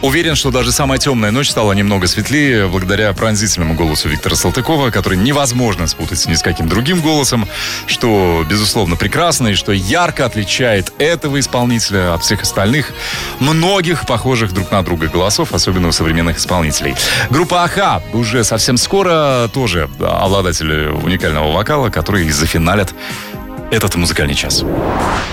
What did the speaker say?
Уверен, что даже самая темная ночь стала немного светлее благодаря пронзительному голосу Виктора Салтыкова, который невозможно спутать ни с каким другим голосом, что, безусловно, прекрасно и что ярко отличает этого исполнителя от всех остальных, многих похожих друг на друга голосов, особенно у современных исполнителей. Группа «Аха» уже совсем скоро тоже обладатели уникального вокала, которые зафиналят этот музыкальный час.